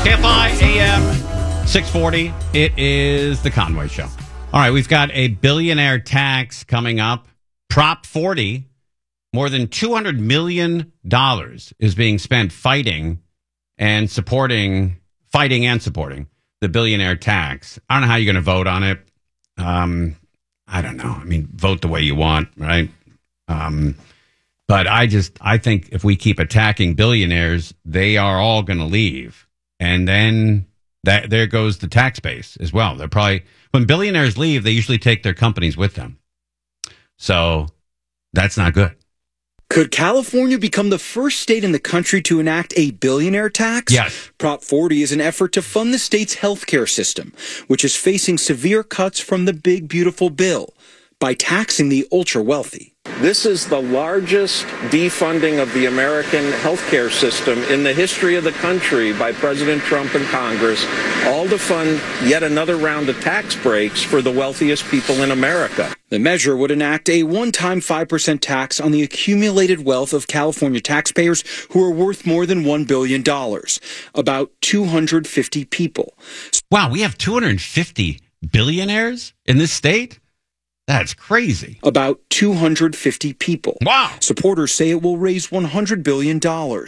KFI AM 640. It is the Conway Show. All right, we've got a billionaire tax coming up. Prop 40. More than $200 million is being spent fighting and supporting the billionaire tax. I don't know how you're going to vote on it. I don't know. I mean, vote the way you want, right? But I think if we keep attacking billionaires, they are all going to leave. And then there goes the tax base as well. They're probably, when billionaires leave, they usually take their companies with them. So that's not good. Could California become the first state in the country to enact a billionaire tax? Yes. Prop 40 is an effort to fund the state's healthcare system, which is facing severe cuts from the big, beautiful bill by taxing the ultra-wealthy. This is the largest defunding of the American healthcare system in the history of the country by President Trump and Congress, all to fund yet another round of tax breaks for the wealthiest people in America. The measure would enact a one-time 5% tax on the accumulated wealth of California taxpayers who are worth more than $1 billion, about 250 people. Wow, we have 250 billionaires in this state? That's crazy. About 250 people. Wow. Supporters say it will raise $100 billion,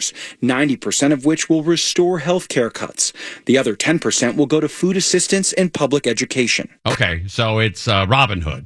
90% of which will restore health care cuts. The other 10% will go to food assistance and public education. Okay, so it's Robin Hood,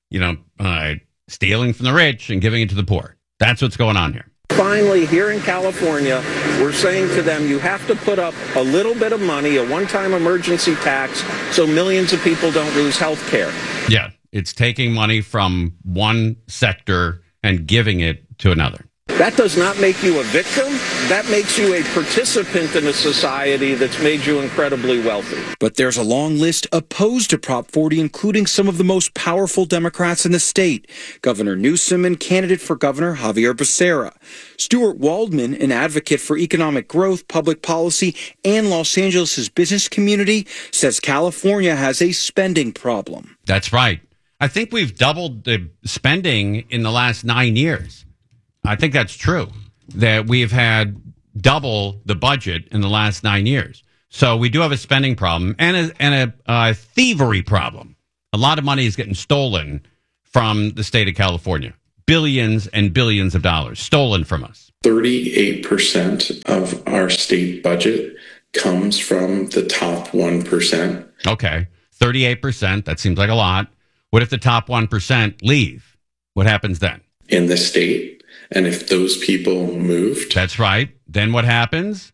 stealing from the rich and giving it to the poor. That's what's going on here. Finally, here in California, we're saying to them, you have to put up a little bit of money, a one-time emergency tax, so millions of people don't lose health care. Yeah. It's taking money from one sector and giving it to another. That does not make you a victim. That makes you a participant in a society that's made you incredibly wealthy. But there's a long list opposed to Prop 40, including some of the most powerful Democrats in the state. Governor Newsom and candidate for governor Javier Becerra. Stuart Waldman, an advocate for economic growth, public policy, and Los Angeles' business community, says California has a spending problem. That's right. I think we've doubled the spending in the last 9 years. I think that's true, that we've had double the budget in the last 9 years. So we do have a spending problem and a thievery problem. A lot of money is getting stolen from the state of California. Billions and billions of dollars stolen from us. 38% of our state budget comes from the top 1%. Okay, 38%. That seems like a lot. What if the top 1% leave? What happens then? In the state. And if those people moved. That's right. Then what happens?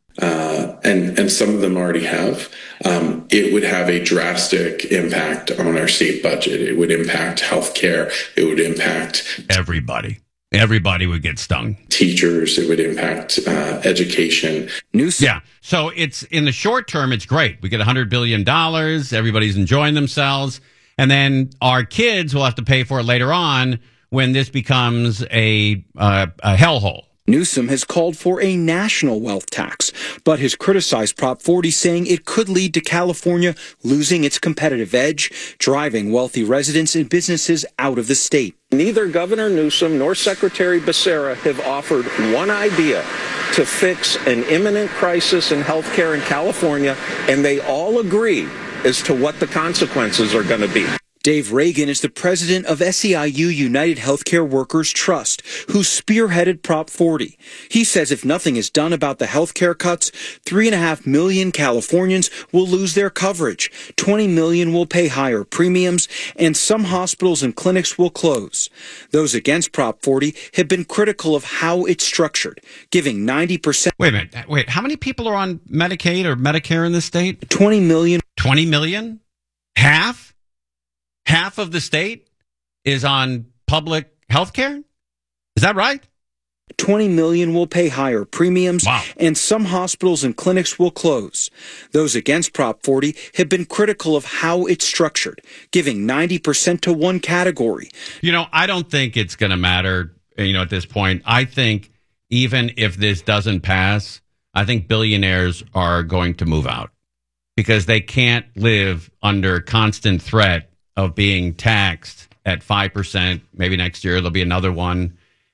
And some of them already have. It would have a drastic impact on our state budget. It would impact healthcare. It would impact everybody. Everybody would get stung. Teachers. It would impact education. Yeah. So it's in the short term, it's great. We get $100 billion. Everybody's enjoying themselves. And then our kids will have to pay for it later on when this becomes a hellhole. Newsom has called for a national wealth tax, but has criticized Prop 40, saying it could lead to California losing its competitive edge, driving wealthy residents and businesses out of the state. Neither Governor Newsom nor Secretary Becerra have offered one idea to fix an imminent crisis in healthcare in California, and they all agree as to what the consequences are going to be. Dave Reagan is the president of SEIU United Healthcare Workers Trust, who spearheaded Prop 40. He says if nothing is done about the healthcare cuts, 3.5 million Californians will lose their coverage, 20 million will pay higher premiums, and some hospitals and clinics will close. Those against Prop 40 have been critical of how it's structured, giving 90%. Wait a minute. Wait, how many people are on Medicaid or Medicare in this state? 20 million. 20 million? Half? Half of the state is on public health care? Is that right? 20 million will pay higher premiums, wow, and some hospitals and clinics will close. Those against Prop 40 have been critical of how it's structured, giving 90% to one category. I don't think it's going to matter, at this point. I think even if this doesn't pass, I think billionaires are going to move out because they can't live under constant threat of being taxed at 5%. Maybe next year there'll be another one.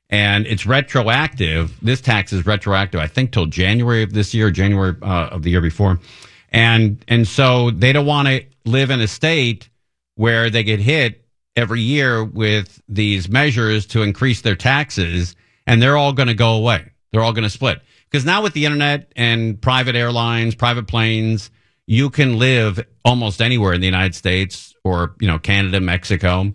and it's retroactive. This tax is retroactive, I think, till January of this year, January of the year before. And so they don't want to live in a state where they get hit every year with these measures to increase their taxes, and they're all going to go away. They're all going to split. Because now with the internet and private airlines, private planes, you can live almost anywhere in the United States or, Canada, Mexico,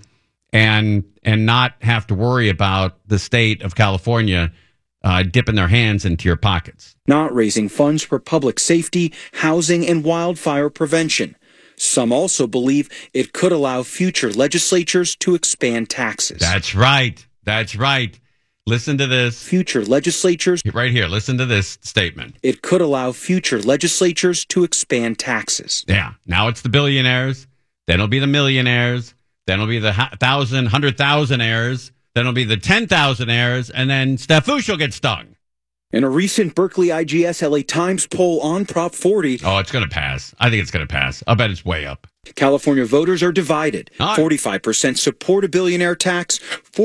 and not have to worry about the state of California dipping their hands into your pockets. Not raising funds for public safety, housing, and wildfire prevention. Some also believe it could allow future legislatures to expand taxes. That's right. That's right. Listen to this. Future legislatures. Right here. Listen to this statement. It could allow future legislatures to expand taxes. Yeah. Now it's the billionaires. Then it'll be the millionaires. Then it'll be the 100,000-heirs. Then it'll be the 10,000-heirs. And then Stefouche will get stung. In a recent Berkeley IGS LA Times poll on Prop 40. Oh, it's going to pass. I think it's going to pass. I'll bet it's way up. California voters are divided. 45% support a billionaire tax,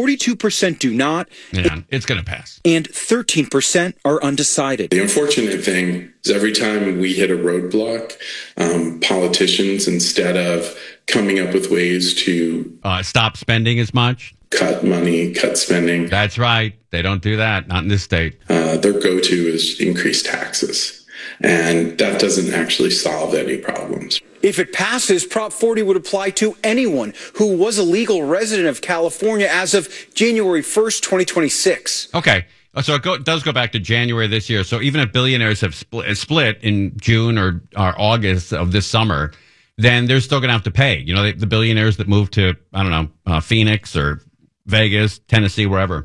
42% do not. Yeah, it's going to pass. And 13% are undecided. The unfortunate thing is every time we hit a roadblock, politicians, instead of coming up with ways to stop spending as much, cut money, cut spending. That's right. They don't do that. Not in this state. Their go-to is increase taxes. And that doesn't actually solve any problems. If it passes, Prop 40 would apply to anyone who was a legal resident of California as of January 1st, 2026. Okay. So it does go back to January this year. So even if billionaires have split in June or August of this summer, then they're still going to have to pay. The billionaires that moved to, Phoenix or Vegas, Tennessee, wherever.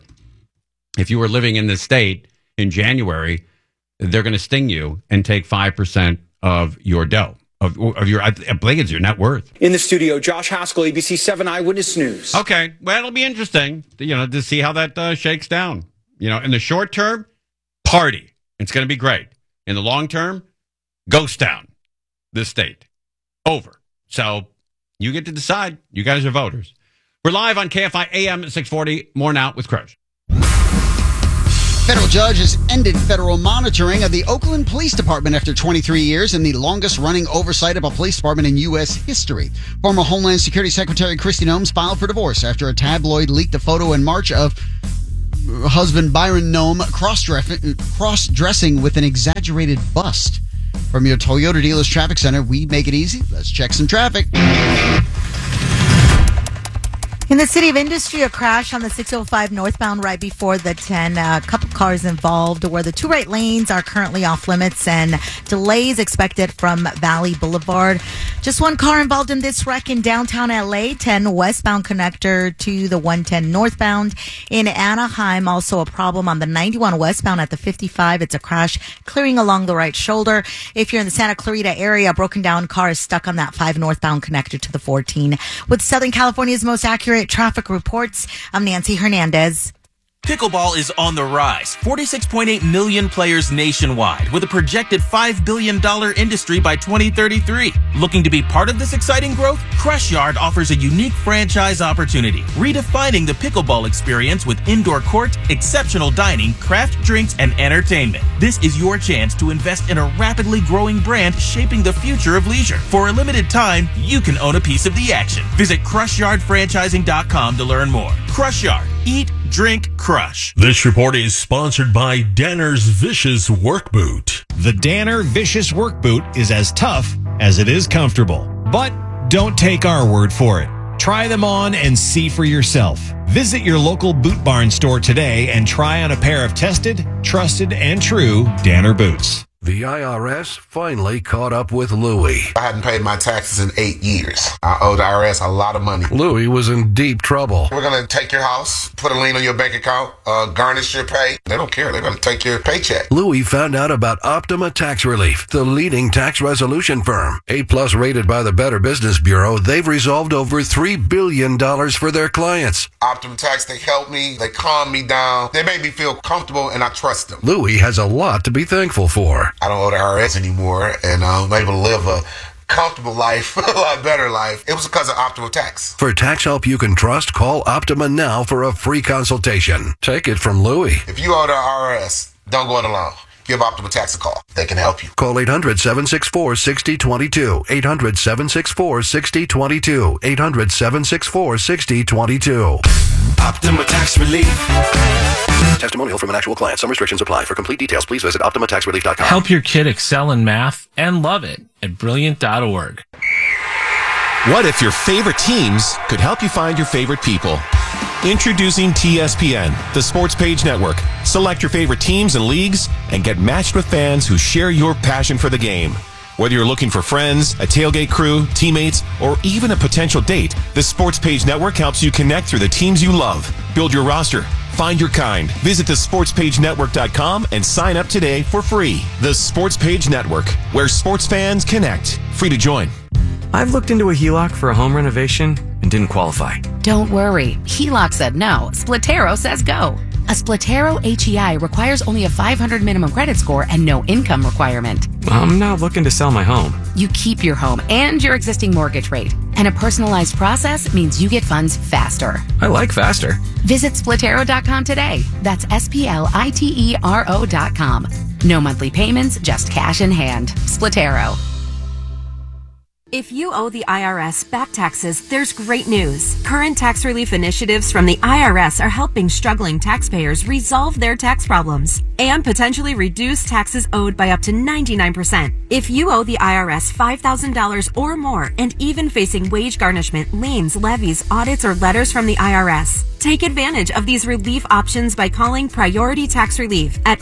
If you were living in this state in January, they're going to sting you and take 5% of your dough, of your, I believe it's your net worth. In the studio, Josh Haskell, ABC 7 Eyewitness News. Okay. Well, it'll be interesting, to see how that shakes down. In the short term, party. It's going to be great. In the long term, ghost town, this state. Over. So you get to decide. You guys are voters. We're live on KFI AM 640. More now with Crush. Federal judge has ended federal monitoring of the Oakland Police Department after 23 years and the longest-running oversight of a police department in U.S. history. Former Homeland Security Secretary Kristi Noem filed for divorce after a tabloid leaked a photo in March of husband Byron Noem cross-dressing with an exaggerated bust. From your Toyota Dealers Traffic Center, we make it easy. Let's check some traffic. In the City of Industry, a crash on the 605 northbound right before the 10. A couple cars involved where the two right lanes are currently off limits and delays expected from Valley Boulevard. Just one car involved in this wreck in downtown LA, 10 westbound connector to the 110 northbound. In Anaheim, also a problem on the 91 westbound at the 55. It's a crash clearing along the right shoulder. If you're in the Santa Clarita area, a broken down car is stuck on that 5 northbound connector to the 14. With Southern California's most accurate traffic reports, I'm Nancy Hernandez. Pickleball is on the rise. 46.8 million players nationwide with a projected $5 billion industry by 2033. Looking to be part of this exciting growth? Crush Yard offers a unique franchise opportunity, redefining the pickleball experience with indoor court, exceptional dining, craft drinks, and entertainment. This is your chance to invest in a rapidly growing brand shaping the future of leisure. For a limited time, you can own a piece of the action. Visit CrushYardFranchising.com to learn more. Crush Yard. Eat, drink, crush. This report is sponsored by Danner's Vicious Work Boot. The Danner Vicious Work Boot is as tough as it is comfortable. But don't take our word for it. Try them on and see for yourself. Visit your local Boot Barn store today and try on a pair of tested, trusted, and true Danner boots. The IRS finally caught up with Louie. I hadn't paid my taxes in 8 years. I owe the IRS a lot of money. Louie was in deep trouble. We're going to take your house, put a lien on your bank account, garnish your pay. They don't care. They're going to take your paycheck. Louie found out about Optima Tax Relief, the leading tax resolution firm. A+ rated by the Better Business Bureau, they've resolved over $3 billion for their clients. Optima Tax, they help me. They calm me down. They make me feel comfortable, and I trust them. Louie has a lot to be thankful for. I don't owe the IRS anymore, and I'm able to live a comfortable life, a lot better life. It was because of Optima Tax. For tax help you can trust, call Optima now for a free consultation. Take it from Louie. If you owe the IRS, don't go it alone. Give Optima Tax a call. They can help you. Call 800-764-6022. 800-764-6022. 800-764-6022. Optima Tax Relief. Testimonial from an actual client. Some restrictions apply. For complete details, please visit OptimaTaxRelief.com. Help your kid excel in math and love it at Brilliant.org. What if your favorite teams could help you find your favorite people? Introducing TSPN, the Sports Page Network. Select your favorite teams and leagues and get matched with fans who share your passion for the game. Whether you're looking for friends, a tailgate crew, teammates, or even a potential date, the Sports Page Network helps you connect through the teams you love. Build your roster. Find your kind. Visit thesportspagenetwork.com and sign up today for free. The Sports Page Network, where sports fans connect. Free to join. I've looked into a HELOC for a home renovation and didn't qualify. Don't worry. HELOC said no. Splitero says go. A Splitero HEI requires only a 500 minimum credit score and no income requirement. I'm not looking to sell my home. You keep your home and your existing mortgage rate. And a personalized process means you get funds faster. I like faster. Visit Splitero.com today. That's SPLITERO.com. No monthly payments, just cash in hand. Splitero. If you owe the IRS back taxes, there's great news. Current tax relief initiatives from the IRS are helping struggling taxpayers resolve their tax problems and potentially reduce taxes owed by up to 99%. If you owe the IRS $5,000 or more and even facing wage garnishment, liens, levies, audits, or letters from the IRS, take advantage of these relief options by calling Priority Tax Relief at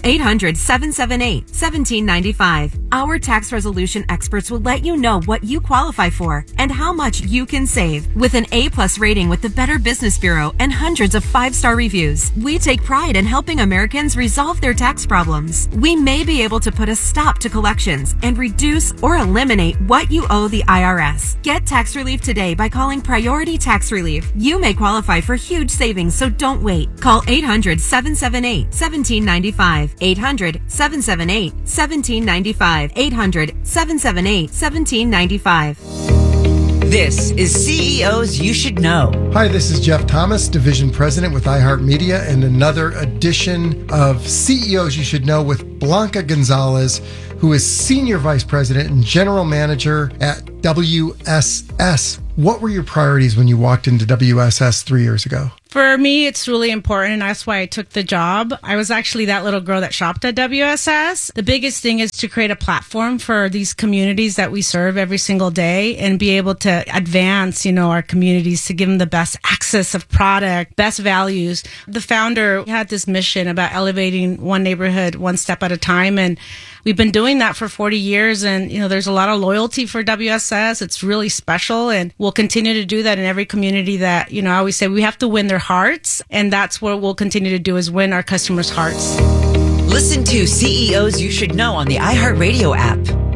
800-778-1795. Our tax resolution experts will let you know what you qualify for and how much you can save. With an A+ rating with the Better Business Bureau and hundreds of 5-star reviews, we take pride in helping Americans resolve their tax problems. We may be able to put a stop to collections and reduce or eliminate what you owe the IRS. Get tax relief today by calling Priority Tax Relief. You may qualify for huge savings, so don't wait. Call 800-778-1795. 800-778-1795. 800-778-1795. This is CEOs You Should Know. Hi, this is Jeff Thomas, Division President with iHeartMedia, and another edition of CEOs You Should Know with Blanca Gonzalez, who is Senior Vice President and General Manager at WSS. What were your priorities when you walked into WSS 3 years ago? For me, it's really important, and that's why I took the job. I was actually that little girl that shopped at WSS. The biggest thing is to create a platform for these communities that we serve every single day and be able to advance, our communities to give them the best access of product, best values. The founder had this mission about elevating one neighborhood one step at a time, and we've been doing that for 40 years, and, there's a lot of loyalty for WSS. It's really special, and we'll continue to do that in every community that, I always say we have to win their hearts, and that's what we'll continue to do is win our customers' hearts. Listen to CEOs You Should Know on the iHeartRadio app.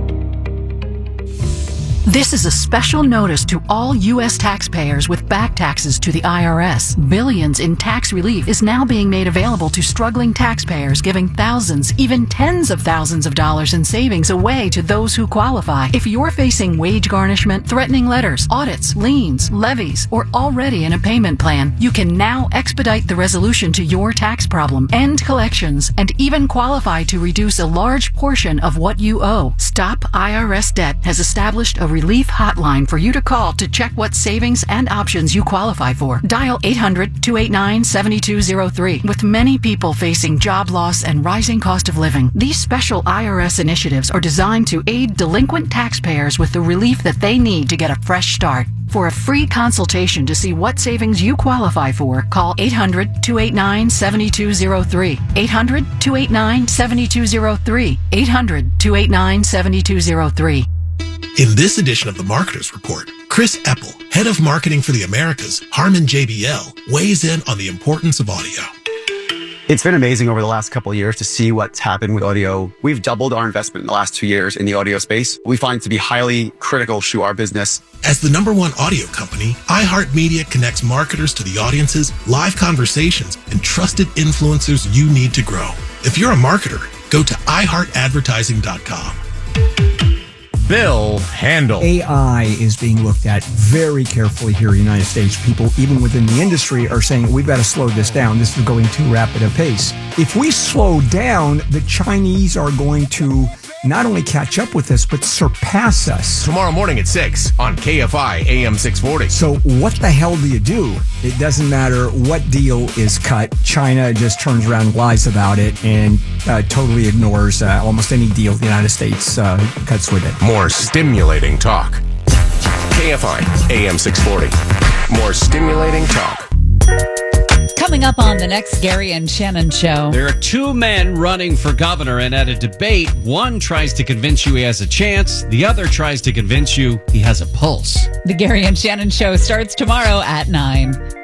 This is a special notice to all U.S. taxpayers with back taxes to the IRS. Billions in tax relief is now being made available to struggling taxpayers, giving thousands, even tens of thousands of dollars in savings away to those who qualify. If you're facing wage garnishment, threatening letters, audits, liens, levies, or already in a payment plan, you can now expedite the resolution to your tax problem, end collections, and even qualify to reduce a large portion of what you owe. Stop IRS Debt has established a relief hotline for you to call to check what savings and options you qualify for. Dial 800-289-7203. With many people facing job loss and rising cost of living, these special IRS initiatives are designed to aid delinquent taxpayers with the relief that they need to get a fresh start. For a free consultation to see what savings you qualify for, call 800-289-7203. 800-289-7203. 800-289-7203. In this edition of the Marketers Report, Chris Epple, head of marketing for the Americas, Harman JBL, weighs in on the importance of audio. It's been amazing over the last couple of years to see what's happened with audio. We've doubled our investment in the last 2 years in the audio space. We find it to be highly critical to our business. As the #1 audio company, iHeartMedia connects marketers to the audiences, live conversations, and trusted influencers you need to grow. If you're a marketer, go to iHeartAdvertising.com. Bill Handel. AI is being looked at very carefully here in the United States. People, even within the industry, are saying we've got to slow this down. This is going too rapid a pace. If we slow down, the Chinese are going to not only catch up with us, but surpass us. Tomorrow morning at 6 on KFI AM 640. So what the hell do you do? It doesn't matter what deal is cut. China just turns around and lies about it and totally ignores almost any deal the United States cuts with it. More stimulating talk. KFI AM 640. More stimulating talk. Coming up on the next Gary and Shannon show. There are two men running for governor, and at a debate, one tries to convince you he has a chance, the other tries to convince you he has a pulse. The Gary and Shannon show starts tomorrow at 9.